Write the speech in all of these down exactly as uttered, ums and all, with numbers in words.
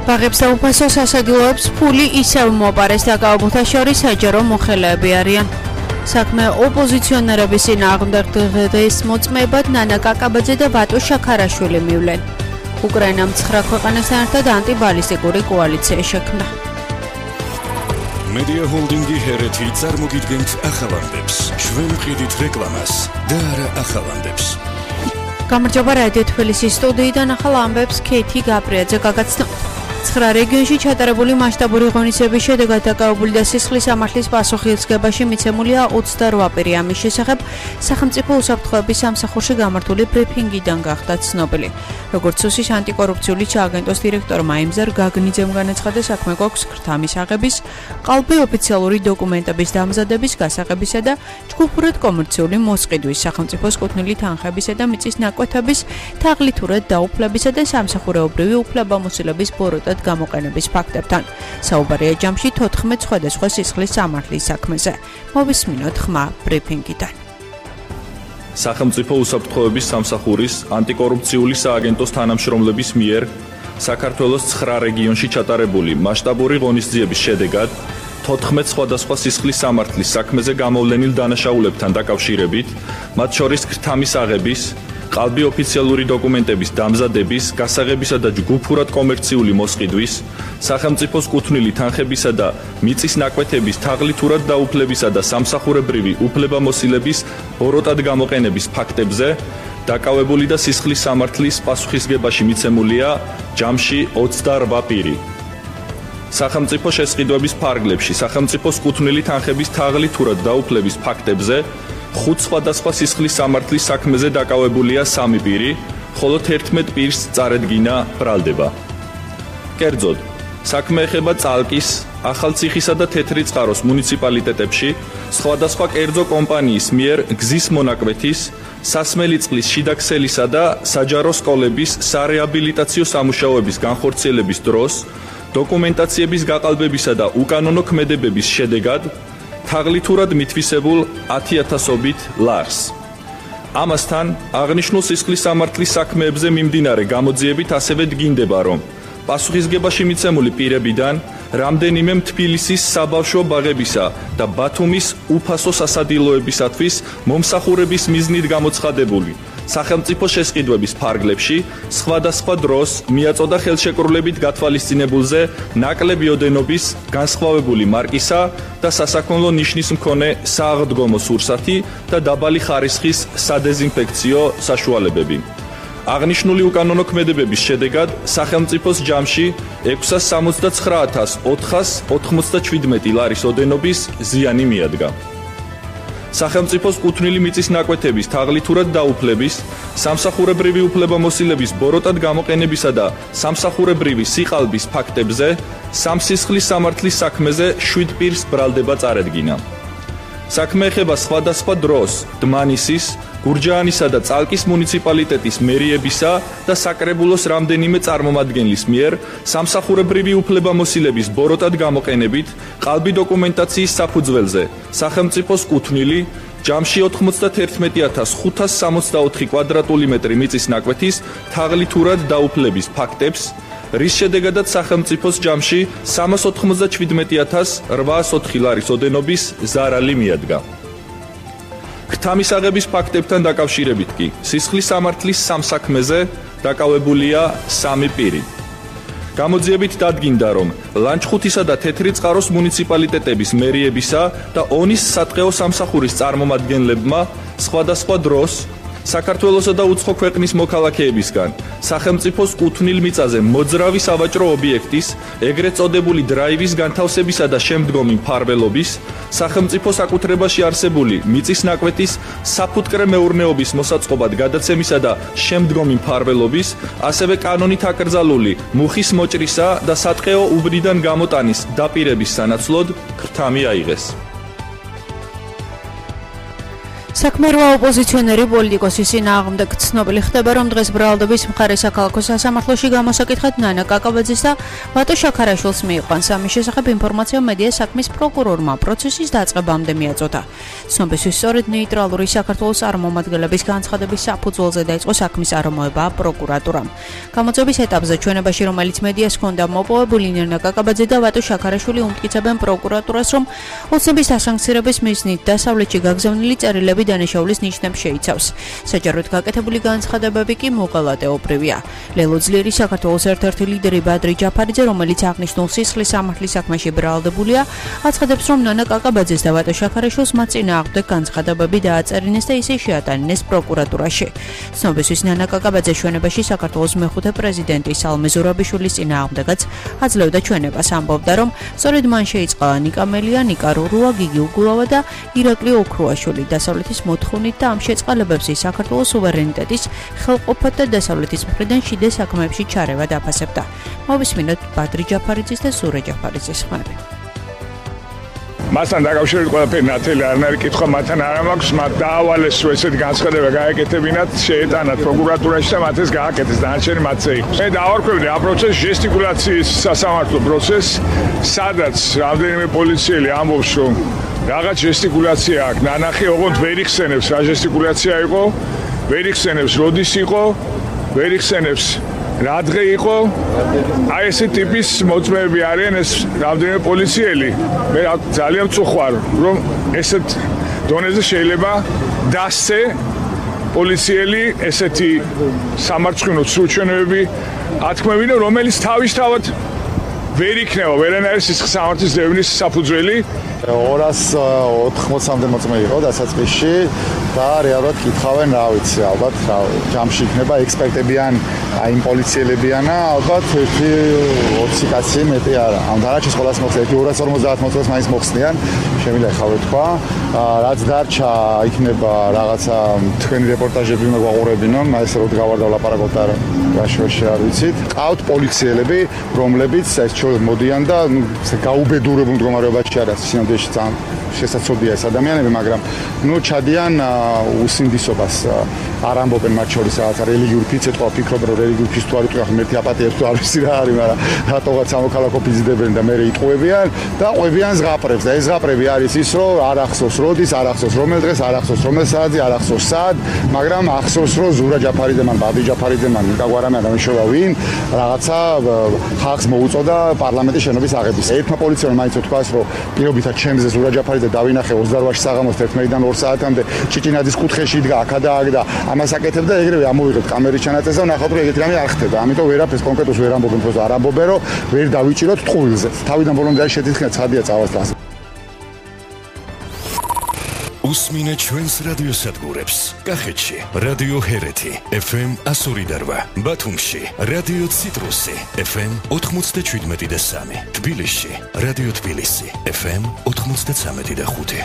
ბაღებს და უფასო სასადილოებს ფული ისევ მოპარეს დაკავებულთა შორის საჯარო მოხელეები არიან. საქმე ოპოზიციონერების წინააღმდეგ დღეს მოწმეებად ნანა კაკაბაძე და ბატო შაქარაშვილი მივლენ. უკრაინამ ცხრა ქვეყანასთან ერთად ანტიბალისტიკური კოალიცია შექმნა. Media Holdingi ჰერეთი წარმოგიდგენთ ახალანდებს, ჩვენ ვყიდით რეკლამას და არა ახალანდებს. გამარჯობა რადიო თბილისის სტუდიიდან ახალ ამბებს ქეითი გაბრიაძე გაგაცნო. ცხრა რეგიონში ჩატარებული მასშტაბური ღონისძიების შედეგად დაკავებული და სისხლის სამართლის პასუხისმგებაში მიცემულია ოცდარვა პირი. ამის შესახებ სახელმწიფო უსაფრთხოების სამსახურში გამართული ბრიფინგიდან გახდა ცნობილი. როგორც სუსის ანტიკორუფციული სააგენტოს დირექტორმა იმზარ გაგნიძემ განაცხადა, საქმე გვაქვს ქრთამის აღების, ყალბი ოფიციალური დოკუმენტების დამზადების, გასაღებისა და ჯგუფურად კომერციული მოსყიდვის, სახელმწიფოს კუთვნილი თანხებისა და მიწის ნაკვეთების, თაღლითურად დაუფლებისა და სამსახურეობრივი უფლებამოსილების ბოროტად გამოყენების ფაქტებთან. საუბარია ჯამში თოთხმეტ სხვადასხვა სისხლის სამართლის საქმეზე. მოვისმინოთ ხმა ბრიფინგიდან. სახელმწიფო უსაფრთხოების სამსახურის ანტიკორუფციული სააგენტოს თანამშრომლების მიერ საქართველოს ცხრა რეგიონში ჩატარებული მასშტაბური ღონისძიების შედეგად თოთხმეტ სხვადასხვა სისხლის სამართლის საქმეზე გამოვლენილ დანაშაულებთან დაკავშირებით, მათ შორის ქრთამის აღების, ყალბი ოფიციალური დოკუმენტების დამზადების, გასაღებისა და ჯგუფურად კომერციული მოსყიდვის, სახელმწიფოს კუთვნილი თანხებისა და მიწის ნაკვეთების თაღლითურად დაუფლებისა და სამსახურებრივი უფლებამოსილების ბოროტად გამოყენების ფაქტებზე დაკავებული და სისხლის სამართლის პასუხისმგებაში მიცემულია ჯამში ოცდარვა პირი. სახელმწიფო შესყიდვების ფარგლებში სახელმწიფოს კუთვნილი თანხების თაღლითურად დაუფლების ფაქტებზე ხუთ სხვადასხვა სისხლის სამართლის საქმეზე დაკავებულია სამი პირი, ხოლო თერთმეტ პირს წარედგინა ბრალდება. კერძოდ, საქმე ეხება წალკის, ახალციხისა და თეთრიწყაროს მუნიციპალიტეტებში სხვადასხვა კერძო კომპანიის მიერ გზის მონაკვეთის, სასმელი წყლის შიდაქსელისა და საჯარო სკოლების სარეაბილიტაციო სამუშაოების განხორციელების დროს დოკუმენტაციების გაყალბებისა და უკანონო ქმედებების შედეგად თაღლითურად მითვისებულ ათი ათასობით ლარს. ამასთან, აღნიშნულ სისხლის სამართლის საქმეებზე მიმდინარე გამოძიებით ასევე დგინდება, რომ პასუხისმგებაში მიცემული პირებიდან რამდენიმე თბილისის საბავშვო ბაღებისა და ბათუმის უფასო სასადილოებისათვის მომსახურების მიზნით გამოცხადებული სახელმწიფო შესყიდვების ფარგლებში სხვადასხვა დროს მიაწოდა ხელშეკრულებით გათვალისწინებულზე ნაკლები ოდენობის განსხვავებული მარკისა და სასაქონლო ნიშნის მქონე სააღდგომო სურსათი და დაბალი ხარისხის სადეზინფექციო საშუალებები. აღნიშნული უკანონო ქმედებების შედეგად სახელმწიფოს ჯამში ექვსას სამოცდაცხრა ათას ოთხას ოთხმოცდაჩვიდმეტი ლარის ოდენობის ზიანი მიადგა. სახელმწიფოს კუთვნილი მიწის ნაკვეთების თაღლითურად დაუფლების, სამსახურებრივი უფლებამოსილების ბოროტად გამოყენებისა და სამსახურებრივი სიყალბის ფაქტებზე სამსისხლის სამართლის საქმეზე შვიდ პირს ბრალდება წარედგინა. საქმე ეხება სხვადასხვა დროს დმანისის, გურჯაანისა და წალკის მუნიციპალიტეტის მერიებისა და საკრებულოს რამდენიმე წარმომადგენლის მიერ სამსახურებრივი უფლებამოსილების ბოროტად გამოყენებით ყალბი დოკუმენტაციის საფუძველზე სახელმწიფოს კუთვნილი ჯამში ოთხმოცდათერთმეტი ათას ხუთას სამოცდაოთხი კვადრატული მეტრი მიწის ნაკვეთის თაღლითურად დაუფლების ფაქტებს, რის შედეგადაც სახელმწიფოს ჯამში სამას ოთხმოცდაჩვიდმეტი ათას რვაას ოთხი ლარის ოდენობის ზარალი მიადგა. ქრთამის აღების ფაქტებთან დაკავშირებით კი სისხლის სამართლის სამსაქმეზე დაკავებულია სამი პირი. გამოძიებით დადგინდა, რომ ლანჩხუთისა და თეთრიწყაროს მუნიციპალიტეტების მერიებისა და ონის სატყეო სამსახურის წარმომადგენლებმა სხვადასხვა დროს საქართველოსა და უცხო ქვეყნის მოქალაქეებისგან სახელმწიფოს კუთვნილ მიწაზე მოძრავი სავაჭრო ობიექტის, ეგრეთ წოდებული დრაივის განთავსებისა და შემდგომი მფარველობის, სახელმწიფო საკუთრებაში არსებული მიწის ნაკვეთის საფუტკრე მეურნეობის მოსაწყობად გადაცემისა და შემდგომი მფარველობის, ასევე კანონით აკრძალული მუხის მოჭრისა და სატყეო უბნიდან გამოტანის დაპირების სანაცვლოდ ქრთამი აიღეს. საქმერვა ოპოზიციონერი პოლიტიკოსის წინააღმდეგ ცნობილი ხდება, რომ დღეს ბრალდების მხარე საქალაქო სასამართლოში გამოსაკითხად ნანა კაკაბაძის და ვატო შაქარაშვილს მიიყვანს. ამის შესახებ ინფორმაცია მედია საქმის პროკურორმა პროცესის დაწყებამდე მიაწოდა. ცნობისთვის სწორედ ნეიტრალური საქართველოს წარმომადგენლების განცხადების საფუძველზე დაიწყო საქმის არმოება პროკურატურამ. გამოძიების ეტაპზე ჩვენებაში, რომელიც მედიას ჰქონდა მოპოვებული, ნანა კაკაბაძე და ვატო შაქარაშვილი უმტკიცებენ პროკურატურას, რომ ოცნების დასანქცირების მიზნით დასავლეთში გაგზავნილი წერილები დანაშაულის ნიშნებს შეიცავს. საჯაროდ გაკეთებული განცხადებები კი მოღალატეობრივია. ლელო ძლიერი საქართველოს ერთ-ერთი ლიდერი ბადრი ჯაფარიძე, რომელიც აღნიშნულ სისხლის სამართლის საქმეში ბრალდებულია, აცხადებს, რომ ნანა კაკაბაძეს და ვატო შაქარაშვილს მათ წინააღმდეგ განცხადებები დააწერინეს და ისე შეატანინეს პროკურატურაში. ცნობისთვის ნანა კაკაბაძე ჩვენებაში საქართველოს მეხუთე პრეზიდენტის ალმე ზურაბიშვილის წინააღმდეგაც აძლევდა ჩვენებას, ამბობდა, რომ სწორედ მან შეიწყალა ნიკა მელია, ნიკა რურუა, გიგი უგულავა და ირაკლი ოქრუაშვილი დასავლეთის მოთხოვნით და ამ შეწყალებებს საქართველოს სუვერენიტეტის ხელყოფად და დასავლეთის მხრიდან შიდე საქმეებში ჩარევა დაფასებდა. მოვისმინოთ ბადრი ჯაფარიძის და სურე ჯაფარიძის ხმები. მასთან დაკავშირებით ყველაფერი ნათელი არნარი კითხვა მათთან არ მაქვს, მათ დაავალეს რომ ესეთი განცხადება გააკეთებინათ, შეეტანათ პროკურატურაში და მათ ეს გააკეთეს, დანარჩენი მათზე იყოს. მე დავარქვევდი ამ პროცესს ჟესტიკულაციის სასამართლო პროცესს, სადაც რამდენიმე პოლიციელი ამბობს, რომ რაღაც ჟესტიკულაცია აქვს, ნანახი ოღონდ ვერ იხსენებს რა ჟესტიკულაცია იყო, ვერ იხსენებს როდის იყო, ვერ იხსენებს რა დღე იყო. აი ესე ტიპის მოწმეები არიან ეს რამდენიმე პოლიციელი. მე ძალიან წუხვარ, რომ ესეთ დონეზე შეიძლება დასცე პოლიციელი ესეთი სამარცხვინო სრულჩვენებები ათქმევინო, რომელიც თავისთავად ვერ იქნება ვერანაირი სისხლის სამართლის დევნის საფუძველი. ორას ოთხმოცამდე მოწმე იყო დასაწყისში და რეალურად კითხავენ, რა ვიცი, ალბათ რა ჯამში იქნება ექსპერტები ან აი პოლიციელებიანა, ალბათ ერთი ოცი კაცი მეტი არა. ამ დანარჩენს ყველას მოხსნიან, ერთი ორას ორმოცდაათ მოწმეს მაინც მოხსნიან, შემიძლია ხავე თქვა. რაც დარჩა იქნება რაღაცა თქვენი რეპორტაჟები უნდა გვაყურებინონ, აი ეს რო გავარდა ვლაპარაკობთ არა გაშოში არ ვიცით. ყავთ პოლიციელები, რომლებიც ეს ჩვენ მოდიან და ნუ გაუბედურებულ მდგომარეობაში არის სინამდვილეში ძალიან შესაძლოა ეს ადამიანები, მაგრამ ნუ ჩადიან უსინდისობას არ ამბობენ მათ შორის რაღაცა რელიგიური ფიცეტყვა, ფიქრობენ რომ რელიგიური ფიცეტყვა არ იყო, მერტი აპატიებს თუ არ ვიცი რა არის, მაგრამ რატოღაც სამოქალაქო ფიზიდებენ და მე იტყუებიან და ყვებიან ზღაპრებს და ეს ზღაპრები არის ის რომ არ ახსოვს როდის, არ ახსოვს რომელ დღეს, არ ახსოვს რომელ საათზე, არ ახსოვს სად, მაგრამ ახსოვს რომ ზურა ჯაფარიძემან, ბადრი ჯაფარიძემან, ნიკა გვარამიან და მიშოვა ვინ რაღაცა ხალხს მოუწოდა პარლამენტის შენობის აღების. ერთმა პოლიციელმა მაინც თქვას რომ პირობითად ჩემზე ზურა ჯაფარიძე დავინახე ოცდარვაში საღამოს თერთმეტიდან ორ საათამდე ჭიჭინაძის კუთხეში იდგა აქა და აქ და ამას აკეთებდა, ეგრევე ამოვიღეთ კამერის ჩანაწერს და ვნახავთ რომ ეგეთი რამე არ ხდება. ამიტომ ვერაფერს კონკრეტულს ვერ ამბობენ, თორე არ ამბობენ რომ ვერ დავიჭიროთ ტყუილზე. თავიდან ბოლომდე არ შედიხნა ცხადია წავასწრას. უსმინე ჩვენს რადიოსადგურებს. კახეთში რადიო ჰერეთი ეფ ემ ასორი და რვა, ბათუმში რადიო ციტრუსი ეფ ემ ოთხმოცდაშვიდმეტი და სამი, თბილისში რადიო თბილისი ეფ ემ ოთხმოცდაცამეტი და ხუთი.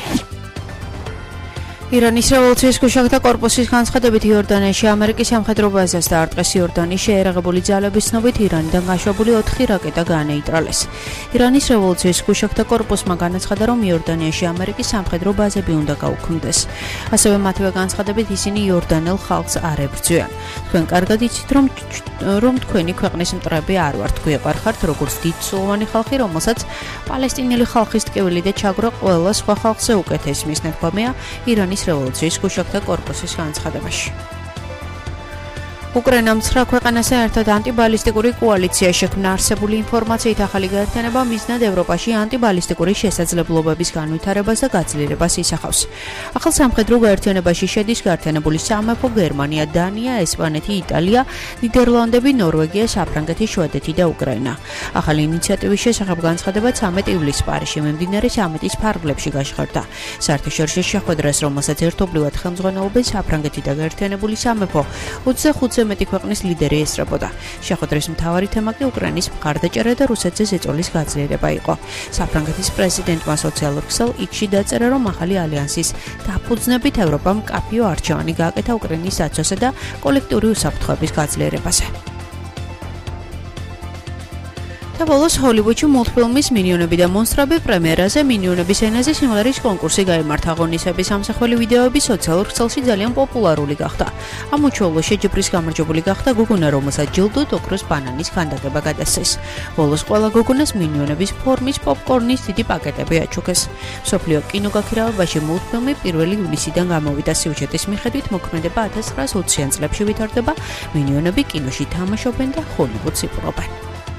ირანის რევოლუციის გუშაგთა კორპუსის განცხადებით იორდანიაში ამერიკის სამხედრო ბაზას დაარტყეს. იორდანის შეერაღებული ძალების ცნობით ირანიდან გაშვებული ოთხი რაკეტა გაანეიტრალეს. ირანის რევოლუციის გუშაგთა კორპუსმა განაცხადა, რომ იორდანიაში ამერიკის სამხედრო ბაზები უნდა გაუქმდეს. ასევე მათივე განცხადებით ისინი იორდანელ ხალხს არ ებრძვიან. თქვენ კარგად იცით, რომ რომ თქვენი ქვეყნის მტრები არ ვართ, გვიყვარხართ როგორც დიდწლოვანი ხალხი, რომელსაც პალესტინელი ხალხის ტკივილი და ჩაგვრა ყველა სხვა ხალხზე უკეთეს. მის ნათქვამია ირანის რევოლუციის გუშაგთა კორპუსის განცხადებაში. უკრაინამ ცხრა ქვეყანასა ერთად ანტიბალისტიკური კოალიცია შექმნა. არსებული ინფორმაციით ახალი გაერთიანება მიზნად ევროპაში ანტიბალისტიკური შესაძლებლობების განვითარებას და გაძლიერებას ისახავს. ახალ სამხედრო გაერთიანებაში შედის გაერთიანებული სამეფო, გერმანია, დანია, ესპანეთი, იტალია, ნიდერლანდები, ნორვეგია, საფრანგეთი, შვედეთი და უკრაინა. ახალი ინიციატივის შესახებ განცხადება ცამეტ ივლისს პარიზში მიმდინარე სამიტის ფარგლებში გაშხერდა. საერთაშორისო შეხვედრას, რომელსაც ერთობლივად ხელმძღვანელობენ საფრანგეთი და გაერთიანებული სამეფო, ოცდახუთზე მეტი ქვეყნის ლიდერი ესწრებოდა. შეხვედრის მთავარი თემა კი უკრაინის მხარდაჭერა და რუსეთზე ზეწოლის გაძლიერება იყო. საფრანგეთის პრეზიდენტმა სოციალურ ქსელ იქში დაწერა, რომ ახალი ალიანსის დაფუძნებით ევროპამ მკაფიო არჩევანი გააკეთა უკრაინის დაცვასა და კოლექტიური უსაფრთხოების გაძლიერებაზე. და ბოლოს ჰოლივუდში მულტფილმის მინიონები და მონსტრები პრემიერაზე მინიონების ენაზე სიმღერის კონკურსი გაიმართა. ღონისების ამსახველი ვიდეოები სოციალურ ქსელში ძალიან პოპულარული გახდა. ამ უჩვეულო შეჯიბრის გამარჯვებული გახდა გოგონა, რომელსაც ჯილდოდ ოქროს ბანანის ქანდაკება გადასცეს. ბოლოს ყველა გოგონას მინიონების ფორმის პოპკორნის დიდი პაკეტები აჩუქეს. მსოფლიო კინოგაქირავებაში მულტფილმი პირველი ივნისიდან გამოვიდა. სიუჟეტის მიხედვით მოქმედება ათას ცხრაას ოციან წლებში ვითარდება. მინიონები კინოში თამაშობენ და ჰოლივუდს იპყრობენ.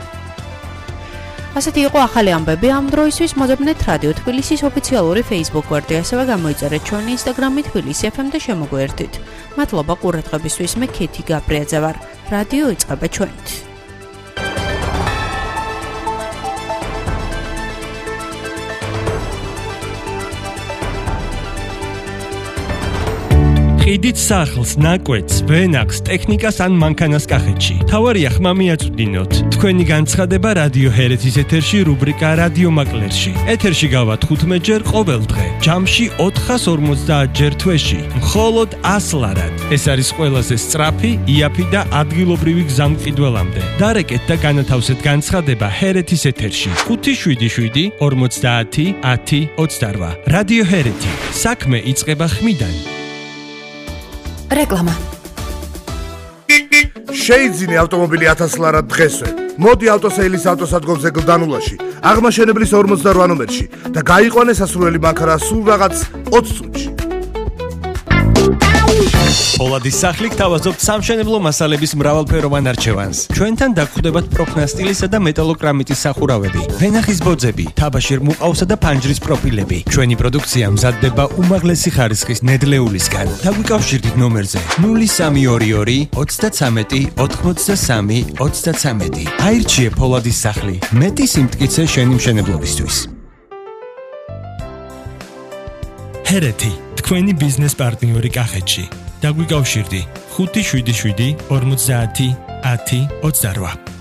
ასეთი იყო ახალი ამბები ამ დროისთვის. მოძებნეთ რადიო თბილისის ოფიციალური Facebook გვერდი, ასევე გამოიწერეთ ჩვენი Instagram-ი თბილისი ეფ ემ და შემოგვიერთდით. მადლობა ყურადღებისთვის. მე ქეთი გაბრიაძე ვარ. რადიო იწყება ჩვენით. ყიდით სახლს, ნაკვეთს, ვენახს, ტექნიკას ან მანქანას კახეთში. თავარია ხმა მიაწვდინოთ. თქვენი განცხადება რადიო ჰერეთის ეთერში რუბრიკა რადიო მაკლერში. ეთერში გავა თხუთმეტ ჯერ ყოველ დღე. ჯამში ოთხას ორმოცდაათ ჯერ თვეში. მხოლოდ ას ლარად. ეს არის ყველაზე სწრაფი, იაფი და ადგილობრივი გზამყიდველამდე. დარეკეთ და განათავსეთ განცხადება ჰერეთის ეთერში. ხუთი შვიდი შვიდი ორმოცდაათი ათი ოცდარვა. რადიო ჰერეთი. საქმე იწყება ხმიდან. რეკლამა. შეიძინე ავტომობილი ათას ლარად დღესვე. მოდი ავტოსეილის ავტოსადგომზე გლდანულაში, აღმაშენებლის ორმოცდარვა ნომერში და გაიყვანე სასურველი მანქანა სულ რაღაც ოცი წუთში. პოლადის სახლი გთავაზობთ სამშენებლო მასალების მრავალფეროვან არჩევანს. ჩვენთან დაგხვდებათ პროფნასტილისა და მეტალოკრამიტის სახურავები, ვენახის ბოძები, თაბაშირ მუყავსა და ფანჯრის პროფილები. ჩვენი პროდუქცია მზადდება უმაღლესი ხარისხის ნედლეულისგან. დაგვიკავშირდით ნომერზე ნული სამი ორი ორი ოცდაცამეტი ოთხმოცდასამი ოცდაცამეტი. აირჩიე პოლადის სახლი. მეტი სიმტკიცე შენი მშენებლობისთვის. ჰერეთი, თქვენი ბიზნეს პარტნიორი კახეთში. დაგვიკავშირდი ხუთი შვიდი შვიდი ორმოცდაათი ათი ოცდარვა.